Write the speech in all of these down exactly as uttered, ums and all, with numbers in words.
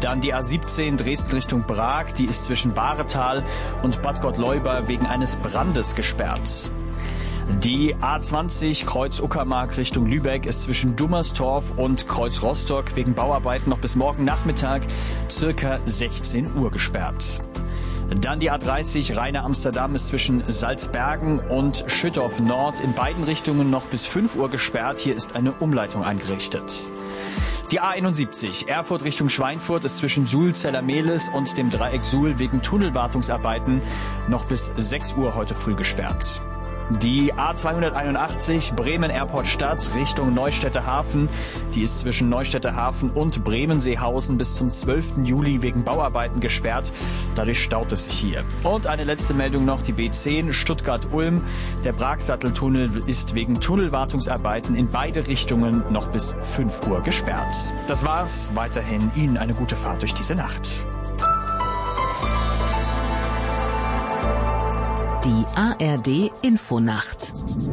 Dann die A siebzehn Dresden Richtung Prag, die ist zwischen Bahretal und Bad Gottleuba wegen eines Brandes gesperrt. Die A zwanzig Kreuz Uckermark Richtung Lübeck ist zwischen Dummerstorf und Kreuz Rostock wegen Bauarbeiten noch bis morgen Nachmittag circa sechzehn Uhr gesperrt. Dann die A dreißig Rheine-Amsterdam ist zwischen Salzbergen und Schüttorf Nord in beiden Richtungen noch bis fünf Uhr gesperrt. Hier ist eine Umleitung eingerichtet. Die A einundsiebzig Erfurt Richtung Schweinfurt ist zwischen Suhl-Zellermehlis und dem Dreieck Suhl wegen Tunnelwartungsarbeiten noch bis sechs Uhr heute früh gesperrt. Die A zweihunderteinundachtzig Bremen Airport Stadt Richtung Neustädter Hafen, die ist zwischen Neustädter Hafen und Bremen-Seehausen bis zum zwölften Juli wegen Bauarbeiten gesperrt. Dadurch staut es sich hier. Und eine letzte Meldung noch, die B zehn Stuttgart-Ulm. Der Bragsatteltunnel ist wegen Tunnelwartungsarbeiten in beide Richtungen noch bis fünf Uhr gesperrt. Das war's. Weiterhin Ihnen eine gute Fahrt durch diese Nacht. Die A R D Infonacht.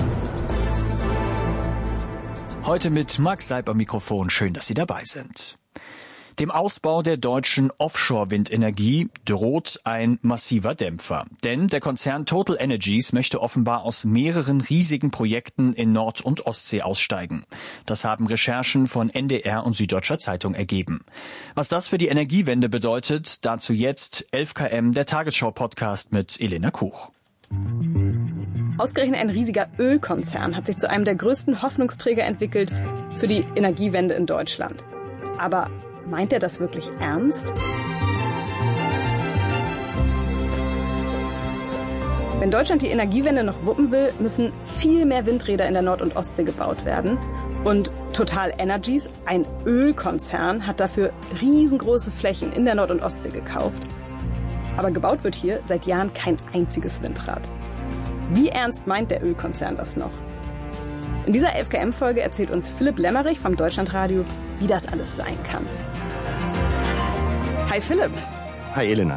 Heute mit Max Seib am Mikrofon. Schön, dass Sie dabei sind. Dem Ausbau der deutschen Offshore-Windenergie droht ein massiver Dämpfer. Denn der Konzern Total Energies möchte offenbar aus mehreren riesigen Projekten in Nord- und Ostsee aussteigen. Das haben Recherchen von N D R und Süddeutscher Zeitung ergeben. Was das für die Energiewende bedeutet, dazu jetzt elf Kilometer der Tagesschau-Podcast mit Elena Kuch. Ausgerechnet ein riesiger Ölkonzern hat sich zu einem der größten Hoffnungsträger entwickelt für die Energiewende in Deutschland. Aber meint er das wirklich ernst? Wenn Deutschland die Energiewende noch wuppen will, müssen viel mehr Windräder in der Nord- und Ostsee gebaut werden. Und Total Energies, ein Ölkonzern, hat dafür riesengroße Flächen in der Nord- und Ostsee gekauft. Aber gebaut wird hier seit Jahren kein einziges Windrad. Wie ernst meint der Ölkonzern das noch? In dieser elf Kilometer Folge erzählt uns Philipp Lämmerich vom Deutschlandradio, wie das alles sein kann. Hi Philipp. Hi Elena.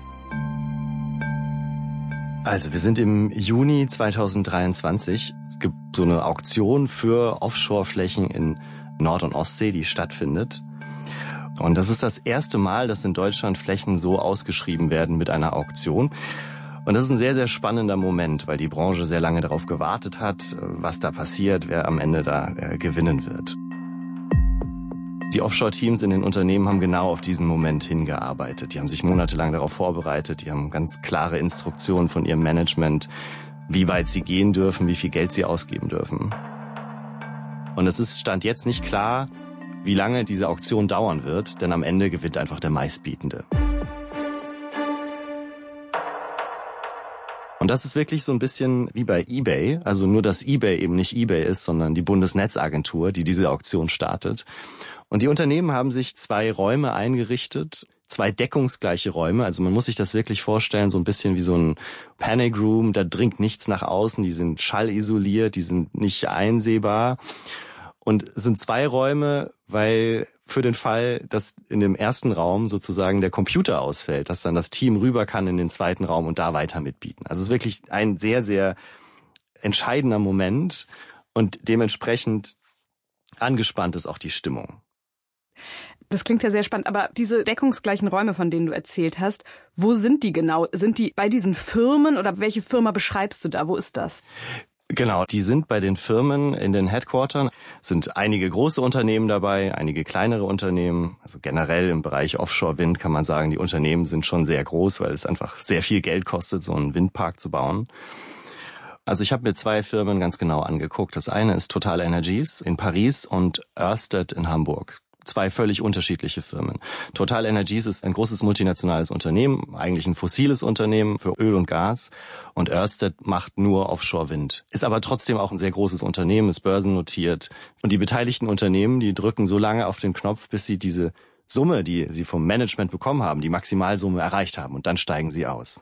Also, wir sind im Juni zweitausenddreiundzwanzig. Es gibt so eine Auktion für Offshore-Flächen in Nord- und Ostsee, die stattfindet. Und das ist das erste Mal, dass in Deutschland Flächen so ausgeschrieben werden mit einer Auktion. Und das ist ein sehr, sehr spannender Moment, weil die Branche sehr lange darauf gewartet hat, was da passiert, wer am Ende da äh, gewinnen wird. Die Offshore-Teams in den Unternehmen haben genau auf diesen Moment hingearbeitet. Die haben sich monatelang darauf vorbereitet, die haben ganz klare Instruktionen von ihrem Management, wie weit sie gehen dürfen, wie viel Geld sie ausgeben dürfen. Und es ist Stand jetzt nicht klar, wie lange diese Auktion dauern wird, denn am Ende gewinnt einfach der Meistbietende. Und das ist wirklich so ein bisschen wie bei eBay, also nur, dass eBay eben nicht eBay ist, sondern die Bundesnetzagentur, die diese Auktion startet. Und die Unternehmen haben sich zwei Räume eingerichtet, zwei deckungsgleiche Räume, also man muss sich das wirklich vorstellen, so ein bisschen wie so ein Panic Room, da dringt nichts nach außen, die sind schallisoliert, die sind nicht einsehbar. Und es sind zwei Räume, weil für den Fall, dass in dem ersten Raum sozusagen der Computer ausfällt, dass dann das Team rüber kann in den zweiten Raum und da weiter mitbieten. Also es ist wirklich ein sehr, sehr entscheidender Moment und dementsprechend angespannt ist auch die Stimmung. Das klingt ja sehr spannend, aber diese deckungsgleichen Räume, von denen du erzählt hast, wo sind die genau? Sind die bei diesen Firmen oder welche Firma beschreibst du da? Wo ist das? Genau, die sind bei den Firmen in den Headquartern, sind einige große Unternehmen dabei, einige kleinere Unternehmen. Also generell im Bereich Offshore-Wind kann man sagen, die Unternehmen sind schon sehr groß, weil es einfach sehr viel Geld kostet, so einen Windpark zu bauen. Also ich habe mir zwei Firmen ganz genau angeguckt. Das eine ist Total Energies in Paris und Ørsted in Hamburg. Zwei völlig unterschiedliche Firmen. Total Energies ist ein großes multinationales Unternehmen, eigentlich ein fossiles Unternehmen für Öl und Gas. Und Ørsted macht nur Offshore-Wind. Ist aber trotzdem auch ein sehr großes Unternehmen, ist börsennotiert. Und die beteiligten Unternehmen, die drücken so lange auf den Knopf, bis sie diese Summe, die sie vom Management bekommen haben, die Maximalsumme erreicht haben. Und dann steigen sie aus.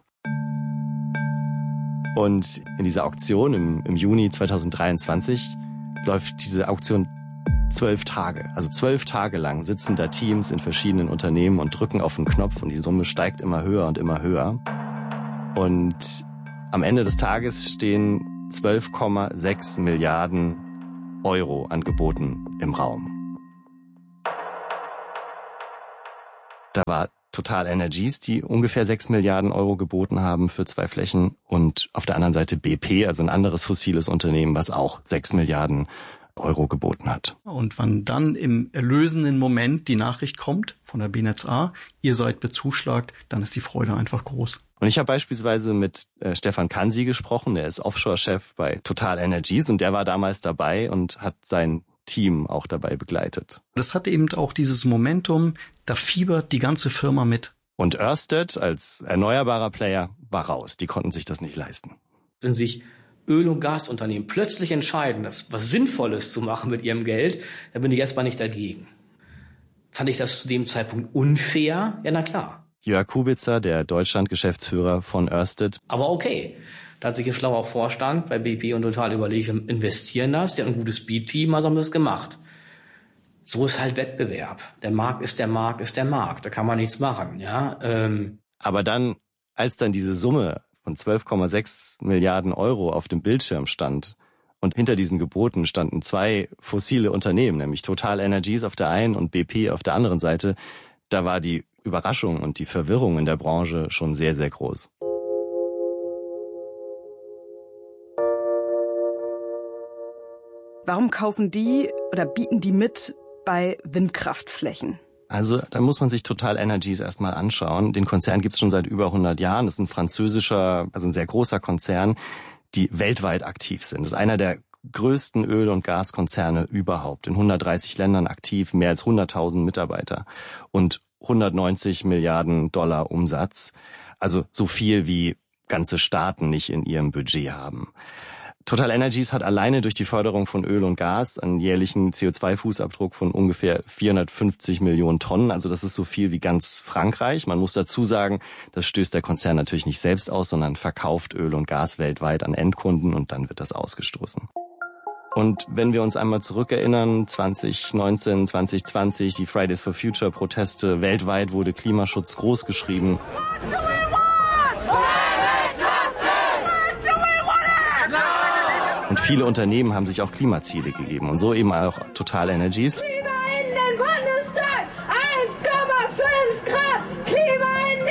Und in dieser Auktion im, im Juni zweitausenddreiundzwanzig läuft diese Auktion zwölf Tage. Also zwölf Tage lang sitzen da Teams in verschiedenen Unternehmen und drücken auf den Knopf und die Summe steigt immer höher und immer höher. Und am Ende des Tages stehen zwölf Komma sechs Milliarden Euro an Geboten im Raum. Da war Total Energies, die ungefähr sechs Milliarden Euro geboten haben für zwei Flächen. Und auf der anderen Seite B P, also ein anderes fossiles Unternehmen, was auch sechs Milliarden Euro geboten hat. Und wann dann im erlösenden Moment die Nachricht kommt von der B N E T Z A, ihr seid bezuschlagt, dann ist die Freude einfach groß. Und ich habe beispielsweise mit äh, Stefan Kansi gesprochen, der ist Offshore-Chef bei Total Energies und der war damals dabei und hat sein Team auch dabei begleitet. Das hat eben auch dieses Momentum, da fiebert die ganze Firma mit. Und Ørsted als erneuerbarer Player war raus, die konnten sich das nicht leisten. Wenn sich Öl- und Gasunternehmen plötzlich entscheiden, das was Sinnvolles zu machen mit ihrem Geld, dann bin ich erstmal nicht dagegen. Fand ich das zu dem Zeitpunkt unfair? Ja, na klar. Jörg Kubica, der Deutschland-Geschäftsführer von Ørsted. Aber okay, da hat sich ein schlauer Vorstand bei B P und Total überlegt, wir investieren das, der hat ein gutes B-Team, also haben wir das gemacht. So ist halt Wettbewerb. Der Markt ist der Markt, ist der Markt. Da kann man nichts machen, ja. Ähm. Aber dann, als dann diese Summe von zwölf Komma sechs Milliarden Euro auf dem Bildschirm stand und hinter diesen Geboten standen zwei fossile Unternehmen, nämlich Total Energies auf der einen und B P auf der anderen Seite, da war die Überraschung und die Verwirrung in der Branche schon sehr, sehr groß. Warum kaufen die oder bieten die mit bei Windkraftflächen? Also da muss man sich Total Energies erstmal anschauen. Den Konzern gibt's schon seit über hundert Jahren. Das ist ein französischer, also ein sehr großer Konzern, die weltweit aktiv sind. Das ist einer der größten Öl- und Gaskonzerne überhaupt. In hundertdreißig Ländern aktiv, mehr als hunderttausend Mitarbeiter und hundertneunzig Milliarden Dollar Umsatz. Also so viel wie ganze Staaten nicht in ihrem Budget haben. Total Energies hat alleine durch die Förderung von Öl und Gas einen jährlichen C O zwei Fußabdruck von ungefähr vierhundertfünfzig Millionen Tonnen. Also das ist so viel wie ganz Frankreich. Man muss dazu sagen, das stößt der Konzern natürlich nicht selbst aus, sondern verkauft Öl und Gas weltweit an Endkunden und dann wird das ausgestoßen. Und wenn wir uns einmal zurückerinnern, zwanzig neunzehn, zwanzig zwanzig, die Fridays for Future Proteste, weltweit wurde Klimaschutz großgeschrieben. Und viele Unternehmen haben sich auch Klimaziele gegeben und so eben auch Total Energies. Klima in den Bundestag! eins Komma fünf Grad! Klima in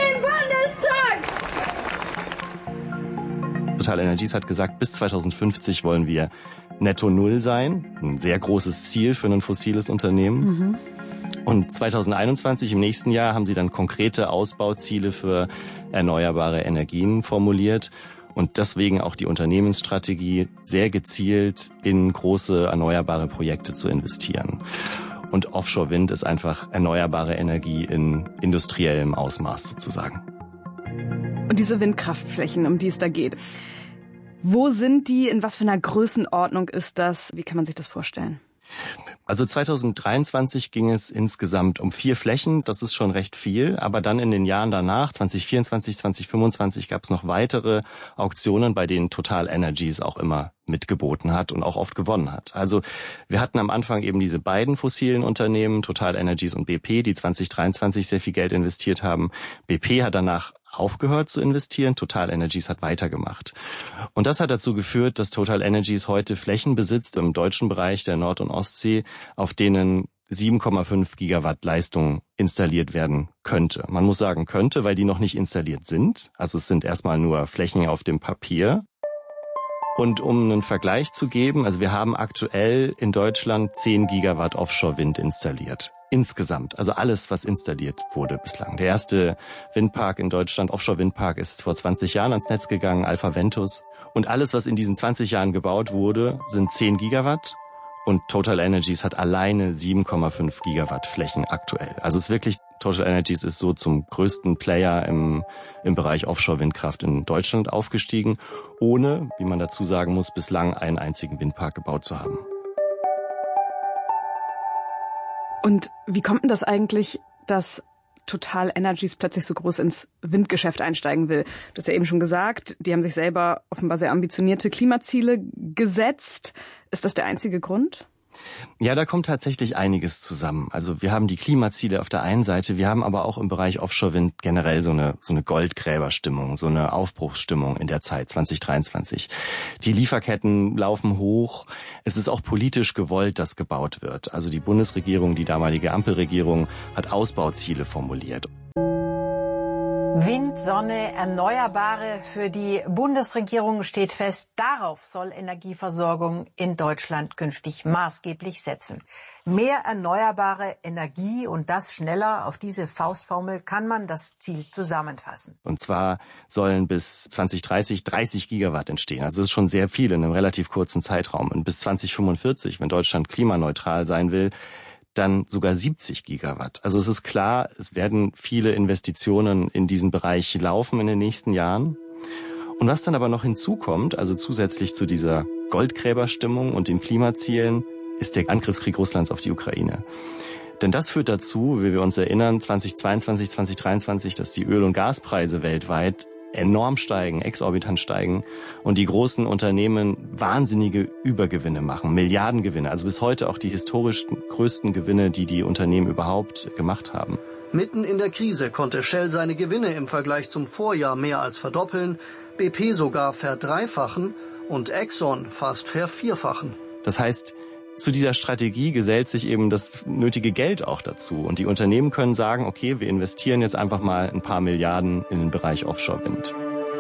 den Bundestag! Total Energies hat gesagt, bis zweitausendfünfzig wollen wir netto null sein. Ein sehr großes Ziel für ein fossiles Unternehmen. Mhm. Und zweitausendeinundzwanzig, im nächsten Jahr, haben sie dann konkrete Ausbauziele für erneuerbare Energien formuliert. Und deswegen auch die Unternehmensstrategie, sehr gezielt in große erneuerbare Projekte zu investieren. Und Offshore-Wind ist einfach erneuerbare Energie in industriellem Ausmaß sozusagen. Und diese Windkraftflächen, um die es da geht, wo sind die, in was für einer Größenordnung ist das? Wie kann man sich das vorstellen? Also zweitausenddreiundzwanzig ging es insgesamt um vier Flächen, das ist schon recht viel, aber dann in den Jahren danach, zwanzig vierundzwanzig, zwanzig fünfundzwanzig, gab es noch weitere Auktionen, bei denen Total Energies auch immer mitgeboten hat und auch oft gewonnen hat. Also wir hatten am Anfang eben diese beiden fossilen Unternehmen, Total Energies und B P, die zwanzig dreiundzwanzig sehr viel Geld investiert haben. B P hat danach aufgehört zu investieren, Total Energies hat weitergemacht. Und das hat dazu geführt, dass Total Energies heute Flächen besitzt im deutschen Bereich der Nord- und Ostsee, auf denen sieben Komma fünf Gigawatt Leistung installiert werden könnte. Man muss sagen könnte, weil die noch nicht installiert sind. Also es sind erstmal nur Flächen auf dem Papier. Und um einen Vergleich zu geben, also wir haben aktuell in Deutschland zehn Gigawatt Offshore-Wind installiert. Insgesamt, also alles, was installiert wurde bislang. Der erste Windpark in Deutschland, Offshore-Windpark, ist vor zwanzig Jahren ans Netz gegangen, Alpha Ventus. Und alles, was in diesen zwanzig Jahren gebaut wurde, sind zehn Gigawatt. Und Total Energies hat alleine sieben Komma fünf Gigawatt Flächen aktuell. Also es ist wirklich, Total Energies ist so zum größten Player im, im Bereich Offshore-Windkraft in Deutschland aufgestiegen, ohne, wie man dazu sagen muss, bislang einen einzigen Windpark gebaut zu haben. Und wie kommt denn das eigentlich, dass Total Energies plötzlich so groß ins Windgeschäft einsteigen will? Du hast ja eben schon gesagt, die haben sich selber offenbar sehr ambitionierte Klimaziele gesetzt. Ist das der einzige Grund? Ja, da kommt tatsächlich einiges zusammen. Also wir haben die Klimaziele auf der einen Seite, wir haben aber auch im Bereich Offshore-Wind generell so eine so eine Goldgräberstimmung, so eine Aufbruchsstimmung in der Zeit zwanzig dreiundzwanzig. Die Lieferketten laufen hoch. Es ist auch politisch gewollt, dass gebaut wird. Also die Bundesregierung, die damalige Ampelregierung, hat Ausbauziele formuliert. Wind, Sonne, Erneuerbare. Für die Bundesregierung steht fest, darauf soll Energieversorgung in Deutschland künftig maßgeblich setzen. Mehr erneuerbare Energie und das schneller. Auf diese Faustformel kann man das Ziel zusammenfassen. Und zwar sollen bis zwanzig dreißig dreißig Gigawatt entstehen. Also das ist schon sehr viel in einem relativ kurzen Zeitraum. Und bis zwanzig fünfundvierzig, wenn Deutschland klimaneutral sein will, dann sogar siebzig Gigawatt. Also es ist klar, es werden viele Investitionen in diesen Bereich laufen in den nächsten Jahren. Und was dann aber noch hinzukommt, also zusätzlich zu dieser Goldgräberstimmung und den Klimazielen, ist der Angriffskrieg Russlands auf die Ukraine. Denn das führt dazu, wie wir uns erinnern, zwanzig zweiundzwanzig, zwanzig dreiundzwanzig, dass die Öl- und Gaspreise weltweit enorm steigen, exorbitant steigen und die großen Unternehmen wahnsinnige Übergewinne machen, Milliardengewinne, also bis heute auch die historisch größten Gewinne, die die Unternehmen überhaupt gemacht haben. Mitten in der Krise konnte Shell seine Gewinne im Vergleich zum Vorjahr mehr als verdoppeln, B P sogar verdreifachen und Exxon fast vervierfachen. Das heißt, zu dieser Strategie gesellt sich eben das nötige Geld auch dazu. Und die Unternehmen können sagen, okay, wir investieren jetzt einfach mal ein paar Milliarden in den Bereich Offshore-Wind.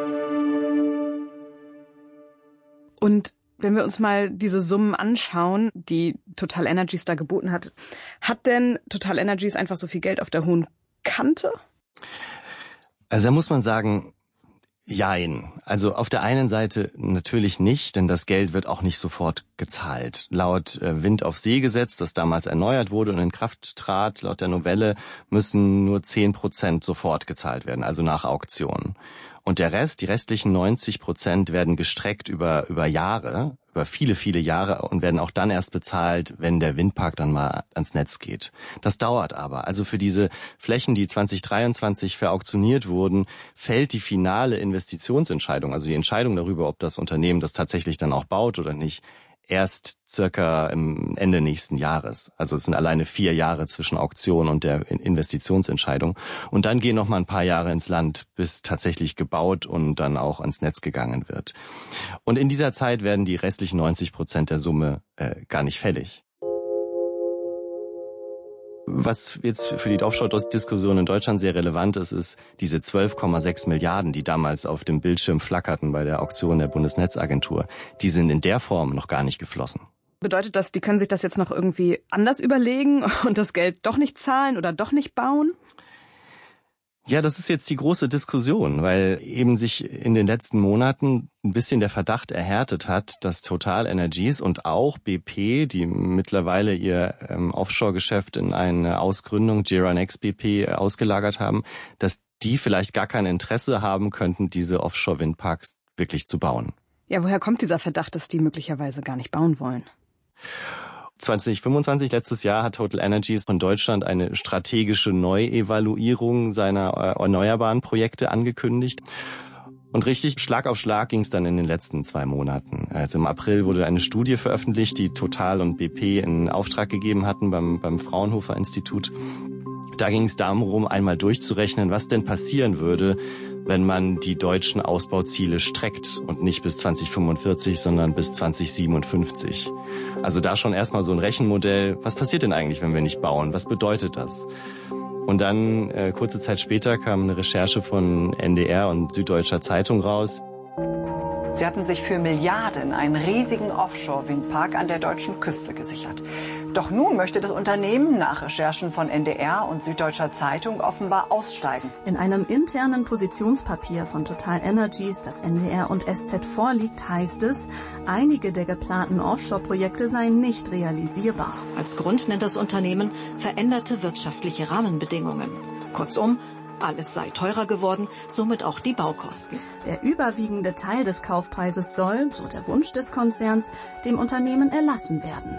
Und wenn wir uns mal diese Summen anschauen, die TotalEnergies da geboten hat, hat denn TotalEnergies einfach so viel Geld auf der hohen Kante? Also da muss man sagen, jein. Also auf der einen Seite natürlich nicht, denn das Geld wird auch nicht sofort gezahlt. Laut Wind auf See Gesetz, das damals erneuert wurde und in Kraft trat, laut der Novelle, müssen nur zehn Prozent sofort gezahlt werden, also nach Auktion. Und der Rest, die restlichen neunzig Prozent werden gestreckt über über Jahre, über viele, viele Jahre und werden auch dann erst bezahlt, wenn der Windpark dann mal ans Netz geht. Das dauert aber. Also für diese Flächen, die zwanzig dreiundzwanzig verauktioniert wurden, fällt die finale Investitionsentscheidung, also die Entscheidung darüber, ob das Unternehmen das tatsächlich dann auch baut oder nicht, erst circa im Ende nächsten Jahres. Also es sind alleine vier Jahre zwischen Auktion und der Investitionsentscheidung. Und dann gehen noch mal ein paar Jahre ins Land, bis tatsächlich gebaut und dann auch ans Netz gegangen wird. Und in dieser Zeit werden die restlichen neunzig Prozent der Summe äh, gar nicht fällig. Was jetzt für die Offshore-Diskussion in Deutschland sehr relevant ist, ist diese zwölf Komma sechs Milliarden, die damals auf dem Bildschirm flackerten bei der Auktion der Bundesnetzagentur. Die sind in der Form noch gar nicht geflossen. Bedeutet das, die können sich das jetzt noch irgendwie anders überlegen und das Geld doch nicht zahlen oder doch nicht bauen? Ja, das ist jetzt die große Diskussion, weil eben sich in den letzten Monaten ein bisschen der Verdacht erhärtet hat, dass TotalEnergies und auch B P, die mittlerweile ihr ähm, Offshore-Geschäft in eine Ausgründung Geranex B P ausgelagert haben, dass die vielleicht gar kein Interesse haben könnten, diese Offshore-Windparks wirklich zu bauen. Ja, woher kommt dieser Verdacht, dass die möglicherweise gar nicht bauen wollen? zwanzig fünfundzwanzig, letztes Jahr, hat TotalEnergies von Deutschland eine strategische Neuevaluierung seiner erneuerbaren Projekte angekündigt. Und richtig Schlag auf Schlag ging es dann in den letzten zwei Monaten. Also im April wurde eine Studie veröffentlicht, die Total und B P in Auftrag gegeben hatten beim, beim Fraunhofer Institut. Da ging es darum, einmal durchzurechnen, was denn passieren würde, wenn man die deutschen Ausbauziele streckt und nicht bis zwanzig fünfundvierzig, sondern bis zwanzig siebenundfünfzig. Also da schon erstmal so ein Rechenmodell. Was passiert denn eigentlich, wenn wir nicht bauen? Was bedeutet das? Und dann, äh, kurze Zeit später, kam eine Recherche von N D R und Süddeutscher Zeitung raus. Sie hatten sich für Milliarden einen riesigen Offshore-Windpark an der deutschen Küste gesichert. Doch nun möchte das Unternehmen nach Recherchen von N D R und Süddeutscher Zeitung offenbar aussteigen. In einem internen Positionspapier von TotalEnergies, das N D R und S Z vorliegt, heißt es, einige der geplanten Offshore-Projekte seien nicht realisierbar. Als Grund nennt das Unternehmen veränderte wirtschaftliche Rahmenbedingungen. Kurzum, alles sei teurer geworden, somit auch die Baukosten. Der überwiegende Teil des Kaufpreises soll, so der Wunsch des Konzerns, dem Unternehmen erlassen werden.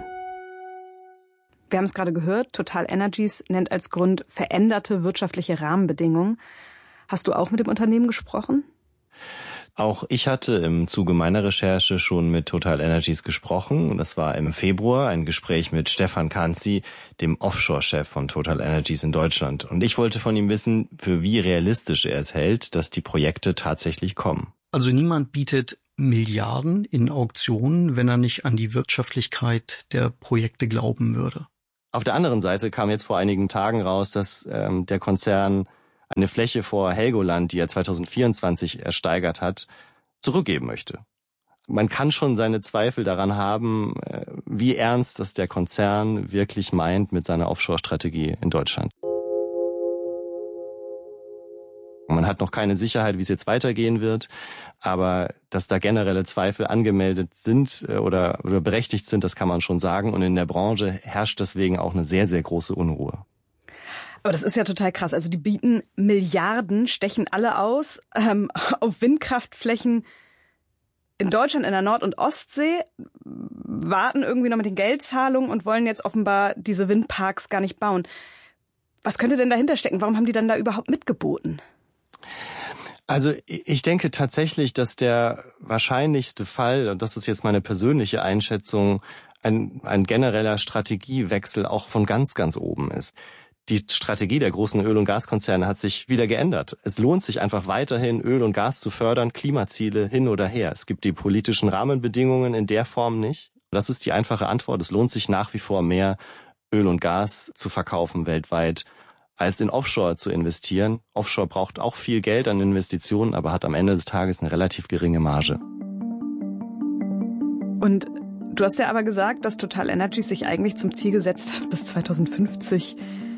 Wir haben es gerade gehört, TotalEnergies nennt als Grund veränderte wirtschaftliche Rahmenbedingungen. Hast du auch mit dem Unternehmen gesprochen? Auch ich hatte im Zuge meiner Recherche schon mit TotalEnergies gesprochen. Das war im Februar ein Gespräch mit Stefan Kanzi, dem Offshore-Chef von TotalEnergies in Deutschland. Und ich wollte von ihm wissen, für wie realistisch er es hält, dass die Projekte tatsächlich kommen. Also niemand bietet Milliarden in Auktionen, wenn er nicht an die Wirtschaftlichkeit der Projekte glauben würde. Auf der anderen Seite kam jetzt vor einigen Tagen raus, dass ähm, der Konzern eine Fläche vor Helgoland, die er zwanzig vierundzwanzig ersteigert hat, zurückgeben möchte. Man kann schon seine Zweifel daran haben, wie ernst das der Konzern wirklich meint mit seiner Offshore-Strategie in Deutschland. Man hat noch keine Sicherheit, wie es jetzt weitergehen wird, aber dass da generelle Zweifel angemeldet sind oder, oder berechtigt sind, das kann man schon sagen. Und in der Branche herrscht deswegen auch eine sehr, sehr große Unruhe. Aber das ist ja total krass. Also die bieten Milliarden, stechen alle aus ähm, auf Windkraftflächen in Deutschland, in der Nord- und Ostsee, warten irgendwie noch mit den Geldzahlungen und wollen jetzt offenbar diese Windparks gar nicht bauen. Was könnte denn dahinter stecken? Warum haben die dann da überhaupt mitgeboten? Also ich denke tatsächlich, dass der wahrscheinlichste Fall, und das ist jetzt meine persönliche Einschätzung, ein, ein genereller Strategiewechsel auch von ganz, ganz oben ist. Die Strategie der großen Öl- und Gaskonzerne hat sich wieder geändert. Es lohnt sich einfach weiterhin, Öl und Gas zu fördern, Klimaziele hin oder her. Es gibt die politischen Rahmenbedingungen in der Form nicht. Das ist die einfache Antwort. Es lohnt sich nach wie vor mehr, Öl und Gas zu verkaufen weltweit, als in Offshore zu investieren. Offshore braucht auch viel Geld an Investitionen, aber hat am Ende des Tages eine relativ geringe Marge. Und du hast ja aber gesagt, dass TotalEnergies sich eigentlich zum Ziel gesetzt hat, bis zweitausendfünfzig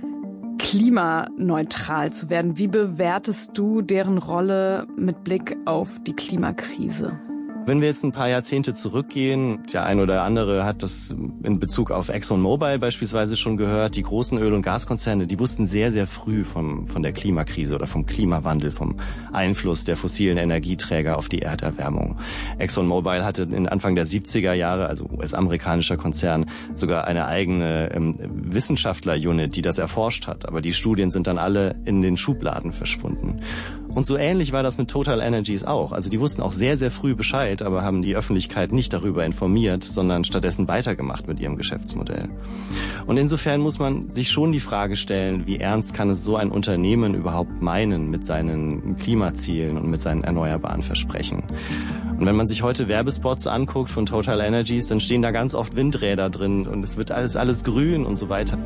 klimaneutral zu werden. Wie bewertest du deren Rolle mit Blick auf die Klimakrise? Wenn wir jetzt ein paar Jahrzehnte zurückgehen, der ein oder andere hat das in Bezug auf ExxonMobil beispielsweise schon gehört, die großen Öl- und Gaskonzerne, die wussten sehr, sehr früh vom, von der Klimakrise oder vom Klimawandel, vom Einfluss der fossilen Energieträger auf die Erderwärmung. ExxonMobil hatte in Anfang der siebziger Jahre, also U S-amerikanischer Konzern, sogar eine eigene ähm, Wissenschaftler-Unit, die das erforscht hat. Aber die Studien sind dann alle in den Schubladen verschwunden. Und so ähnlich war das mit TotalEnergies auch. Also die wussten auch sehr, sehr früh Bescheid, aber haben die Öffentlichkeit nicht darüber informiert, sondern stattdessen weitergemacht mit ihrem Geschäftsmodell. Und insofern muss man sich schon die Frage stellen, wie ernst kann es so ein Unternehmen überhaupt meinen mit seinen Klimazielen und mit seinen erneuerbaren Versprechen. Und wenn man sich heute Werbespots anguckt von TotalEnergies, dann stehen da ganz oft Windräder drin und es wird alles, alles grün und so weiter.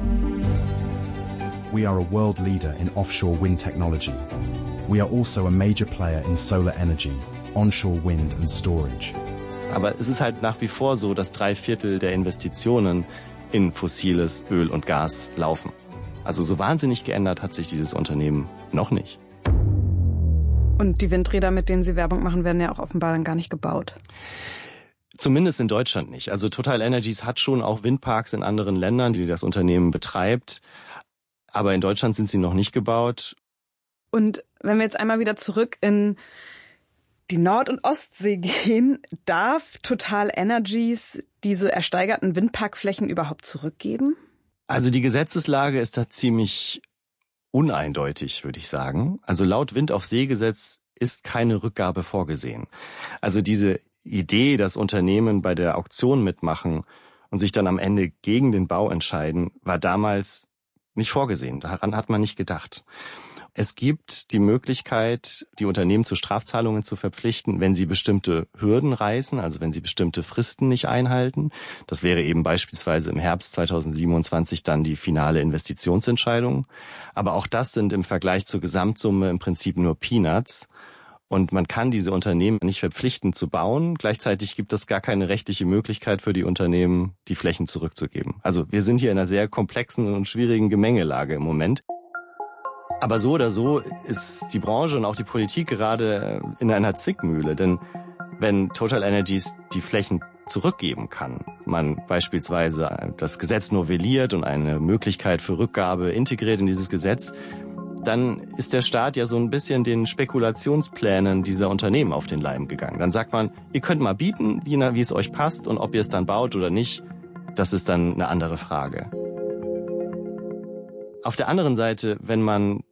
We are a world leader in offshore wind technology. We are also a major player in solar energy, onshore wind and storage. Aber es ist halt nach wie vor so, dass drei Viertel der Investitionen in fossiles Öl und Gas laufen. Also so wahnsinnig geändert hat sich dieses Unternehmen noch nicht. Und die Windräder, mit denen sie Werbung machen, werden ja auch offenbar dann gar nicht gebaut. Zumindest in Deutschland nicht. Also TotalEnergies hat schon auch Windparks in anderen Ländern, die das Unternehmen betreibt. Aber in Deutschland sind sie noch nicht gebaut. Und wenn wir jetzt einmal wieder zurück in die Nord- und Ostsee gehen, darf TotalEnergies diese ersteigerten Windparkflächen überhaupt zurückgeben? Also die Gesetzeslage ist da ziemlich uneindeutig, würde ich sagen. Also laut Wind-auf-See-Gesetz ist keine Rückgabe vorgesehen. Also diese Idee, dass Unternehmen bei der Auktion mitmachen und sich dann am Ende gegen den Bau entscheiden, war damals nicht vorgesehen. Daran hat man nicht gedacht. Es gibt die Möglichkeit, die Unternehmen zu Strafzahlungen zu verpflichten, wenn sie bestimmte Hürden reißen, also wenn sie bestimmte Fristen nicht einhalten. Das wäre eben beispielsweise im Herbst zweitausendsiebenundzwanzig dann die finale Investitionsentscheidung. Aber auch das sind im Vergleich zur Gesamtsumme im Prinzip nur Peanuts. Und man kann diese Unternehmen nicht verpflichten zu bauen. Gleichzeitig gibt es gar keine rechtliche Möglichkeit für die Unternehmen, die Flächen zurückzugeben. Also wir sind hier in einer sehr komplexen und schwierigen Gemengelage im Moment. Aber so oder so ist die Branche und auch die Politik gerade in einer Zwickmühle. Denn wenn TotalEnergies die Flächen zurückgeben kann, man beispielsweise das Gesetz novelliert und eine Möglichkeit für Rückgabe integriert in dieses Gesetz, dann ist der Staat ja so ein bisschen den Spekulationsplänen dieser Unternehmen auf den Leim gegangen. Dann sagt man, ihr könnt mal bieten, wie, wie es euch passt, und ob ihr es dann baut oder nicht, das ist dann eine andere Frage. Auf der anderen Seite, wenn man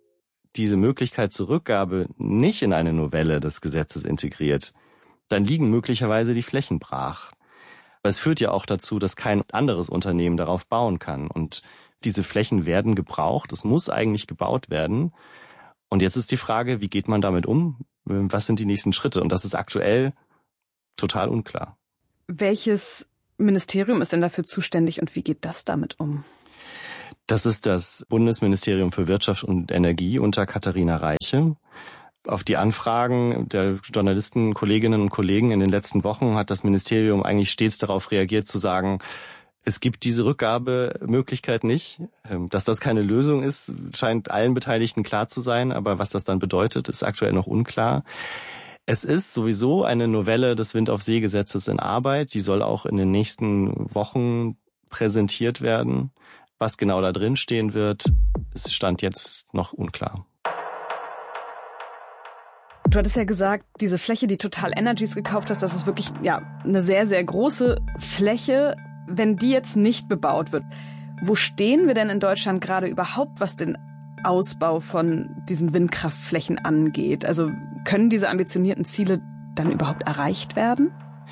diese Möglichkeit zur Rückgabe nicht in eine Novelle des Gesetzes integriert, dann liegen möglicherweise die Flächen brach. Aber es führt ja auch dazu, dass kein anderes Unternehmen darauf bauen kann. Und diese Flächen werden gebraucht. Es muss eigentlich gebaut werden. Und jetzt ist die Frage, wie geht man damit um? Was sind die nächsten Schritte? Und das ist aktuell total unklar. Welches Ministerium ist denn dafür zuständig und wie geht das damit um? Das ist das Bundesministerium für Wirtschaft und Energie unter Katharina Reiche. Auf die Anfragen der Journalisten, Kolleginnen und Kollegen in den letzten Wochen hat das Ministerium eigentlich stets darauf reagiert zu sagen, es gibt diese Rückgabemöglichkeit nicht. Dass das keine Lösung ist, scheint allen Beteiligten klar zu sein, aber was das dann bedeutet, ist aktuell noch unklar. Es ist sowieso eine Novelle des Wind-auf-See-Gesetzes in Arbeit, die soll auch in den nächsten Wochen präsentiert werden. Was genau da drin stehen wird, ist Stand jetzt noch unklar. Du hattest ja gesagt, diese Fläche, die Total Energies gekauft hast, das ist wirklich ja eine sehr, sehr große Fläche. Wenn die jetzt nicht bebaut wird, wo stehen wir denn in Deutschland gerade überhaupt, was den Ausbau von diesen Windkraftflächen angeht? Also können diese ambitionierten Ziele dann überhaupt erreicht werden?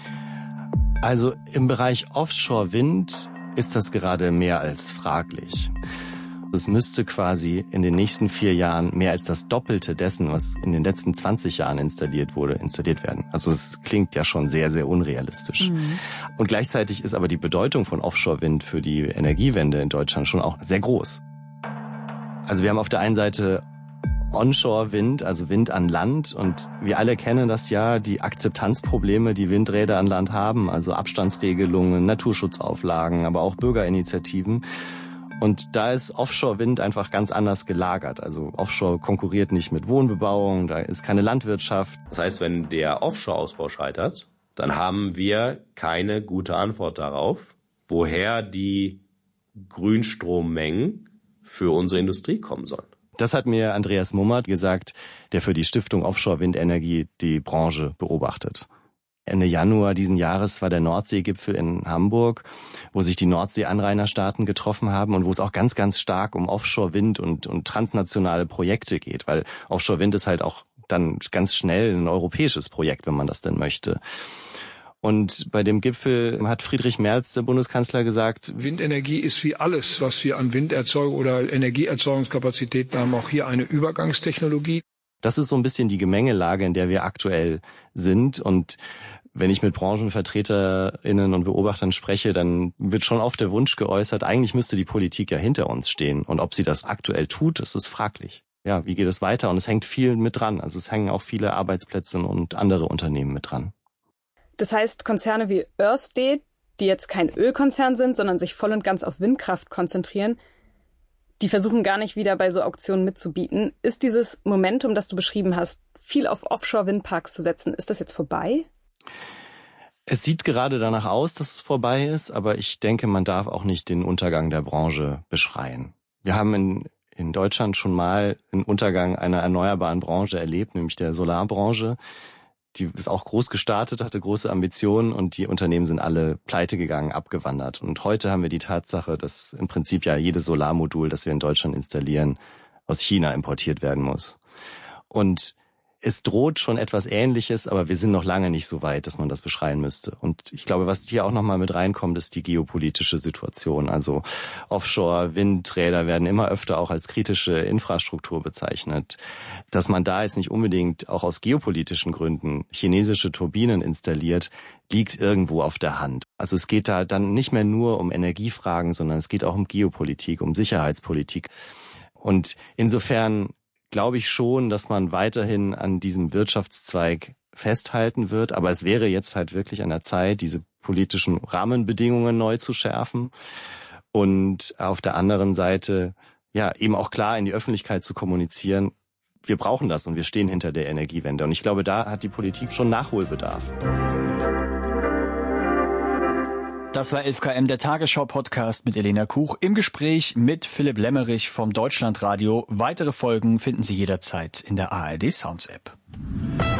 Also im Bereich Offshore-Wind ist das gerade mehr als fraglich. Es müsste quasi in den nächsten vier Jahren mehr als das Doppelte dessen, was in den letzten zwanzig Jahren installiert wurde, installiert werden. Also es klingt ja schon sehr, sehr unrealistisch. Mhm. Und gleichzeitig ist aber die Bedeutung von Offshore-Wind für die Energiewende in Deutschland schon auch sehr groß. Also wir haben auf der einen Seite Onshore-Wind, also Wind an Land. Und wir alle kennen das ja, die Akzeptanzprobleme, die Windräder an Land haben. Also Abstandsregelungen, Naturschutzauflagen, aber auch Bürgerinitiativen. Und da ist Offshore-Wind einfach ganz anders gelagert. Also Offshore konkurriert nicht mit Wohnbebauung, da ist keine Landwirtschaft. Das heißt, wenn der Offshore-Ausbau scheitert, dann haben wir keine gute Antwort darauf, woher die Grünstrommengen für unsere Industrie kommen sollen. Das hat mir Andreas Mummert gesagt, der für die Stiftung Offshore-Windenergie die Branche beobachtet. Ende Januar diesen Jahres war der Nordseegipfel in Hamburg, wo sich die Nordsee-Anrainerstaaten getroffen haben und wo es auch ganz, ganz stark um Offshore-Wind und, und transnationale Projekte geht, weil Offshore-Wind ist halt auch dann ganz schnell ein europäisches Projekt, wenn man das denn möchte. Und bei dem Gipfel hat Friedrich Merz, der Bundeskanzler, gesagt, Windenergie ist wie alles, was wir an Winderzeugung oder Energieerzeugungskapazitäten haben, auch hier eine Übergangstechnologie. Das ist so ein bisschen die Gemengelage, in der wir aktuell sind. Und wenn ich mit BranchenvertreterInnen und Beobachtern spreche, dann wird schon oft der Wunsch geäußert, eigentlich müsste die Politik ja hinter uns stehen. Und ob sie das aktuell tut, das ist fraglich. Ja, wie geht es weiter? Und es hängt viel mit dran. Also es hängen auch viele Arbeitsplätze und andere Unternehmen mit dran. Das heißt, Konzerne wie Ørsted, die jetzt kein Ölkonzern sind, sondern sich voll und ganz auf Windkraft konzentrieren, die versuchen gar nicht wieder bei so Auktionen mitzubieten. Ist dieses Momentum, das du beschrieben hast, viel auf Offshore-Windparks zu setzen, ist das jetzt vorbei? Es sieht gerade danach aus, dass es vorbei ist, aber ich denke, man darf auch nicht den Untergang der Branche beschreien. Wir haben in, in Deutschland schon mal einen Untergang einer erneuerbaren Branche erlebt, nämlich der Solarbranche. Die ist auch groß gestartet, hatte große Ambitionen und die Unternehmen sind alle pleite gegangen, abgewandert. Und heute haben wir die Tatsache, dass im Prinzip ja jedes Solarmodul, das wir in Deutschland installieren, aus China importiert werden muss. Und es droht schon etwas Ähnliches, aber wir sind noch lange nicht so weit, dass man das beschreien müsste. Und ich glaube, was hier auch nochmal mit reinkommt, ist die geopolitische Situation. Also Offshore-Windräder werden immer öfter auch als kritische Infrastruktur bezeichnet. Dass man da jetzt nicht unbedingt auch aus geopolitischen Gründen chinesische Turbinen installiert, liegt irgendwo auf der Hand. Also es geht da dann nicht mehr nur um Energiefragen, sondern es geht auch um Geopolitik, um Sicherheitspolitik. Und insofern glaube ich schon, dass man weiterhin an diesem Wirtschaftszweig festhalten wird. Aber es wäre jetzt halt wirklich an der Zeit, diese politischen Rahmenbedingungen neu zu schärfen. Und auf der anderen Seite, ja, eben auch klar in die Öffentlichkeit zu kommunizieren, wir brauchen das und wir stehen hinter der Energiewende. Und ich glaube, da hat die Politik schon Nachholbedarf. Das war elf Kilometer, der Tagesschau-Podcast mit Elena Kuch im Gespräch mit Philipp Lemmerich vom Deutschlandradio. Weitere Folgen finden Sie jederzeit in der A R D Sounds App.